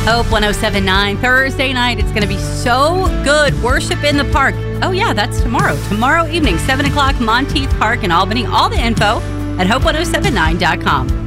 Hope 1079 Thursday night. It's going to be so good. Worship in the Park. Oh, yeah, that's tomorrow. Tomorrow evening, 7 o'clock, Monteith Park in Albany. All the info at hope1079.com.